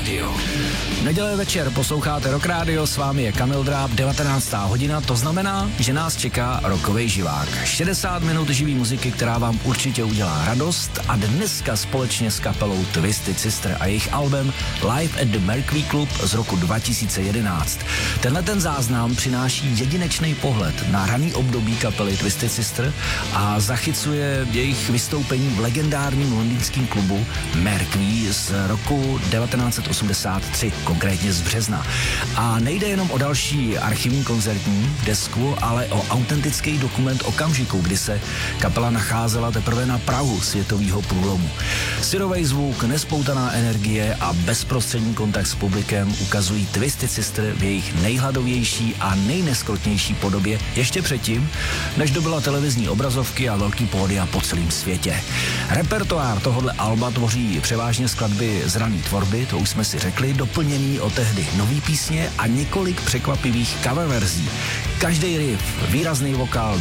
Radio. Neděle večer posloucháte Rock Radio, s vámi je Kamil Dráb, 19. hodina, to znamená, že nás čeká rokovej živák. 60 minut živý muziky, která vám určitě udělá radost, a dneska společně s kapelou Twisted Sister a jejich albem Live at the Mercury Club z roku 2011. Tenhle ten záznam přináší jedinečný pohled na raný období kapely Twisted Sister a zachycuje jejich vystoupení v legendárním londýnském klubu Mercury z roku 1983, konkrétně z března. A nejde jenom o další archivní koncertní desku, ale o autentický dokument okamžiku, kdy se kapela nacházela teprve na prahu světového průlomu. Syrovej zvuk, nespoutaná energie a bezprostřední kontakt s publikem ukazují Twisted Sister v jejich nejhladovější a nejneskrotnější podobě ještě předtím, než dobyla televizní obrazovky a velký pódia po celém světě. Repertoár tohohle alba tvoří převážně skladby z rané tvorby, to už jsme si řekli, doplněný o tehdy nový písně a několik překvapivých cover verzí. Každý riff, výrazný vokál,